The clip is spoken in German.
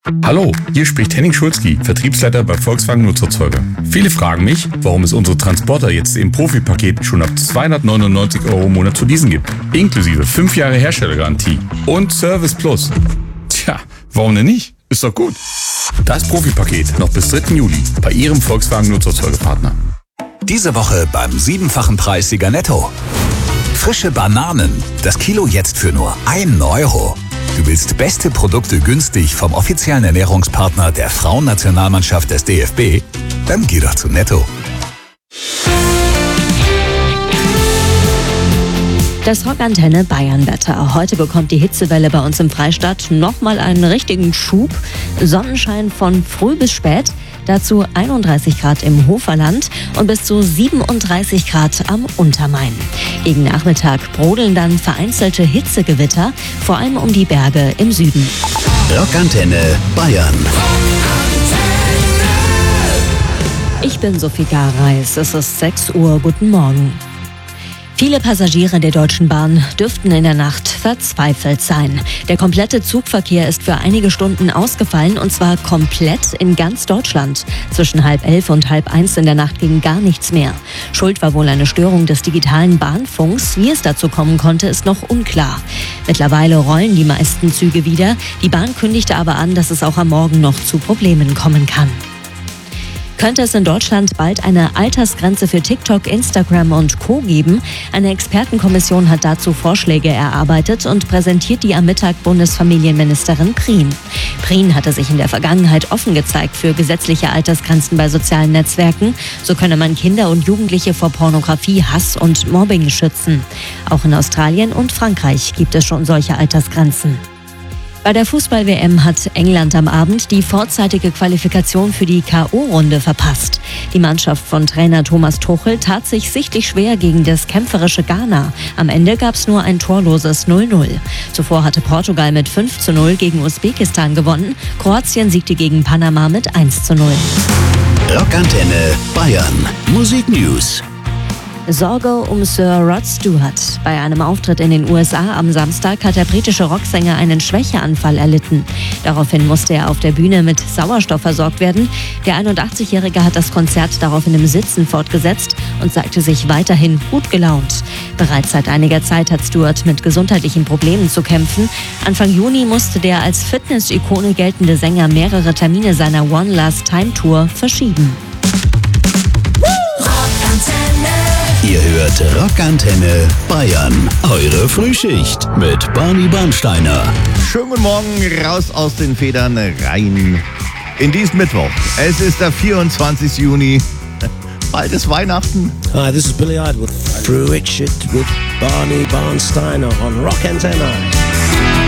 Hallo, hier spricht Henning Schulzki, Vertriebsleiter bei Volkswagen Nutzerzeuger. Viele fragen mich, warum es unsere Transporter jetzt im Profipaket schon ab 299 € im Monat zu leasen gibt. Inklusive 5 Jahre Herstellergarantie und Service Plus. Tja, warum denn nicht? Ist doch gut. Das Profipaket noch bis 3. Juli bei Ihrem Volkswagen Nutzerzeugerpartner. Diese Woche beim 7-fachen Preissieger Netto. Frische Bananen, das Kilo jetzt für nur 1 €. Du willst beste Produkte günstig vom offiziellen Ernährungspartner der Frauennationalmannschaft des DFB? Dann geh doch zu Netto. Das Rockantenne Bayern-Wetter. Heute bekommt die Hitzewelle bei uns im Freistaat nochmal einen richtigen Schub. Sonnenschein von früh bis spät. Dazu 31 Grad im Hoferland und bis zu 37 Grad am Untermain. Gegen Nachmittag brodeln dann vereinzelte Hitzegewitter, vor allem um die Berge im Süden. Rockantenne Bayern. Ich bin Sophie Gareis. Es ist 6 Uhr. Guten Morgen. Viele Passagiere der Deutschen Bahn dürften in der Nacht verzweifelt sein. Der komplette Zugverkehr ist für einige Stunden ausgefallen und zwar komplett in ganz Deutschland. Zwischen 10:30 und 12:30 in der Nacht ging gar nichts mehr. Schuld war wohl eine Störung des digitalen Bahnfunks. Wie es dazu kommen konnte, ist noch unklar. Mittlerweile rollen die meisten Züge wieder. Die Bahn kündigte aber an, dass es auch am Morgen noch zu Problemen kommen kann. Könnte es in Deutschland bald eine Altersgrenze für TikTok, Instagram und Co. geben? Eine Expertenkommission hat dazu Vorschläge erarbeitet und präsentiert die am Mittag Bundesfamilienministerin Prien. Prien hatte sich in der Vergangenheit offen gezeigt für gesetzliche Altersgrenzen bei sozialen Netzwerken. So könne man Kinder und Jugendliche vor Pornografie, Hass und Mobbing schützen. Auch in Australien und Frankreich gibt es schon solche Altersgrenzen. Bei der Fußball-WM hat England am Abend die vorzeitige Qualifikation für die K.O.-Runde verpasst. Die Mannschaft von Trainer Thomas Tuchel tat sich sichtlich schwer gegen das kämpferische Ghana. Am Ende gab es nur ein torloses 0:0. Zuvor hatte Portugal mit 5:0 gegen Usbekistan gewonnen. Kroatien siegte gegen Panama mit 1:0. Rockantenne Bayern. Musik News. Sorge um Sir Rod Stewart. Bei einem Auftritt in den USA am Samstag hat der britische Rocksänger einen Schwächeanfall erlitten. Daraufhin musste er auf der Bühne mit Sauerstoff versorgt werden. Der 81-Jährige hat das Konzert daraufhin im Sitzen fortgesetzt und zeigte sich weiterhin gut gelaunt. Bereits seit einiger Zeit hat Stewart mit gesundheitlichen Problemen zu kämpfen. Anfang Juni musste der als Fitness-Ikone geltende Sänger mehrere Termine seiner One Last Time Tour verschieben. Ihr hört Rockantenne Bayern. Eure Frühschicht mit Barney Bernsteiner. Schönen guten Morgen, raus aus den Federn, rein in diesen Mittwoch. Es ist der 24. Juni. Bald ist Weihnachten. Hi, this is Billy Idol with Frühschicht with Barney Bernsteiner on Rockantenne.